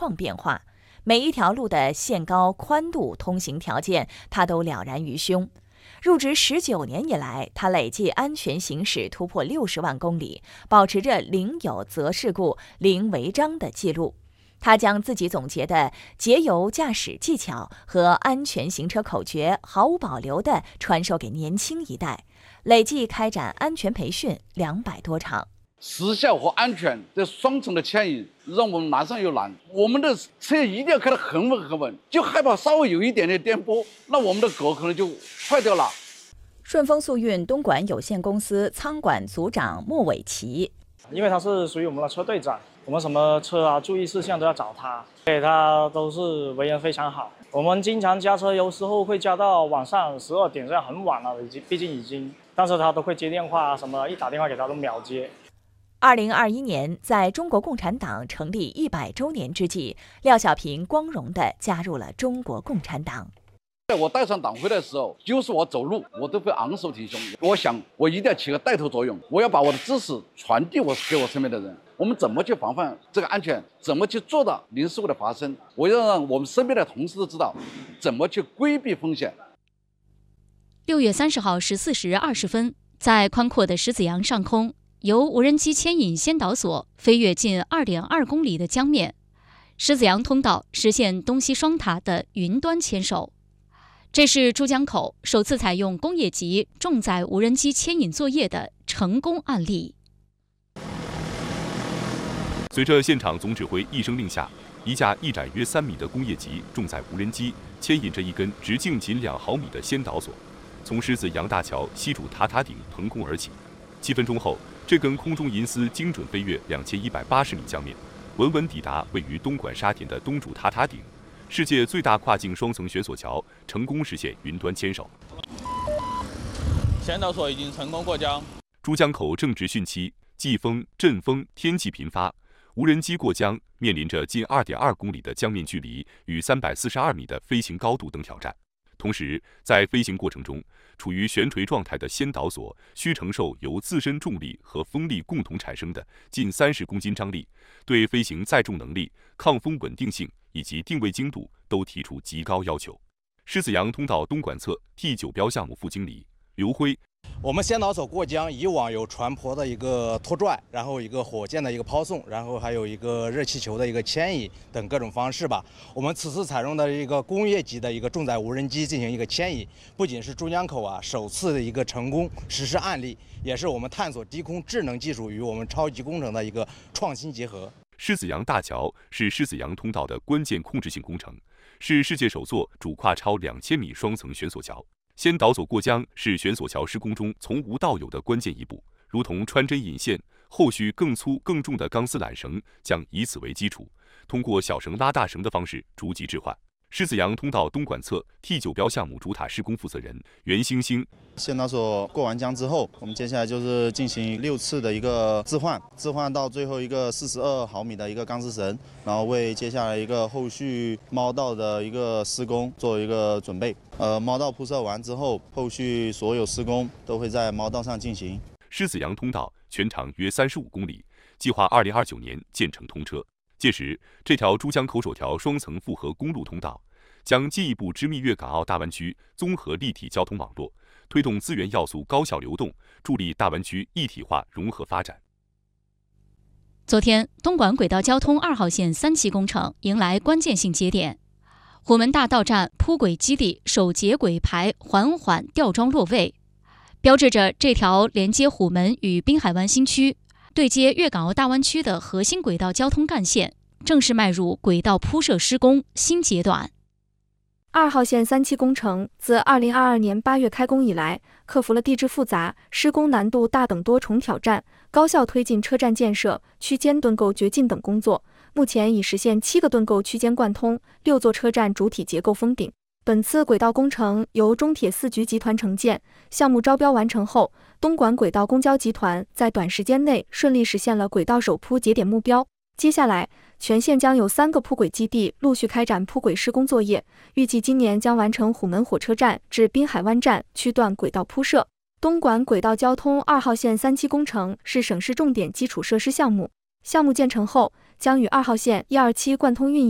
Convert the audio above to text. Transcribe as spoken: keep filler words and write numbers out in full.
况变化，每一条路的限高、宽度、通行条件，他都了然于胸。入职十九年以来，他累计安全行驶突破六十万公里，保持着零有责事故、零违章的记录。他将自己总结的节油驾驶技巧和安全行车口诀毫无保留地传授给年轻一代，累计开展安全培训两百多场。 时效和安全这双重的牵引，让我们难上又难。我们的车一定要开得很稳很稳，就害怕稍微有一点点颠簸，那我们的狗可能就坏掉了。 顺丰速运东莞有限公司仓管组长莫伟奇， 因为他是属于我们的车队长，我们什么车啊、注意事项都要找他，对他都是为人非常好。我们经常加车，有时候会加到晚上十二点，这样很晚了，已经毕竟已经，但是他都会接电话什么，一打电话给他都秒接。 二零二一年，在中国共产党成立一百周年之际，廖小平光荣地加入了中国共产党。 在我带上党徽的时候，就是我走路我都会昂首挺胸。我想，我一定要起个带头作用，我要把我的知识传递我给我身边的人。我们怎么去防范这个安全？怎么去做到零事故的发生？我要让我们身边的同事都知道怎么去规避风险。 六月三十号十四时二十分，在宽阔的狮子洋上空，由无人机牵引先导索飞越近 二点二公里的江面，狮子洋通道实现东西双塔的云端牵手。这是珠江口首次采用工业级重载无人机牵引作业的成功案例。 随着现场总指挥一声令下，一架翼展约三米的工业级重载无人机牵引着一根直径仅两毫米的先导索，从狮子洋大桥西主塔塔顶腾空而起。七分钟后，这根空中银丝精准飞越两千一百八十米江面，稳稳抵达位于东莞沙田的东主塔塔顶。世界最大跨境双层悬索桥成功实现云端牵手， 先导索已经成功过江。 珠江口正值汛期，季风、阵风，天气频发，无人机过江面临着近 二点二公里的江面距离与三百四十二米的飞行高度等挑战。同时，在飞行过程中，处于悬垂状态的先导索需承受由自身重力和风力共同产生的近三十公斤张力，对飞行载重能力、抗风稳定性以及定位精度都提出极高要求。狮子洋通道东莞侧 T 九标项目副经理刘辉， 我们先导索过江，以往有船舶的一个拖拽，然后一个火箭的一个抛送，然后还有一个热气球的一个牵引等各种方式吧。我们此次采用的一个工业级的一个重载无人机进行一个牵引，不仅是珠江口啊首次的一个成功实施案例，也是我们探索低空智能技术与我们超级工程的一个创新结合。 狮子洋大桥是狮子洋通道的关键控制性工程，是世界首座主跨超两千米双层悬索桥。先导索过江是悬索桥施工中从无到有的关键一步，如同穿针引线，后续更粗更重的钢丝缆绳将以此为基础，通过小绳拉大绳的方式逐级置换。狮子洋通道东莞侧 T 九标项目主塔施工负责人袁星星， 先导索过完江之后，我们接下来就是进行六次的一个置换，置换到最后一个四十二毫米的一个钢丝绳，然后为接下来一个后续猫道的一个施工做一个准备。呃，猫道铺设完之后，后续所有施工都会在猫道上进行。 狮子洋通道全长约三十五公里，计划二零二九年建成通车。届时，这条珠江口首条双层复合公路通道将进一步织密粤港澳大湾区综合立体交通网络，推动资源要素高效流动，助力大湾区一体化融合发展。 昨天，东莞轨道交通二号线三期工程迎来关键性节点，虎门大道站铺轨基地首节轨牌缓缓吊装落位，标志着这条连接虎门与滨海湾新区、对接粤港澳大湾区的核心轨道交通干线正式迈入轨道铺设施工新阶段。 二号线三期工程自二零二二年八月开工以来，克服了地质复杂、施工难度大等多重挑战，高效推进车站建设、区间盾构掘进等工作。目前已实现七个盾构区间贯通，六座车站主体结构封顶。本次轨道工程由中铁四局集团承建，项目招标完成后，东莞轨道公交集团在短时间内顺利实现了轨道首铺节点目标。接下来，全线将有三个铺轨基地陆续开展铺轨施工作业，预计今年将完成虎门火车站至滨海湾站区段轨道铺设。东莞轨道交通二号线三期工程是省市重点基础设施项目，项目建成后将与二号线一二期贯通运营。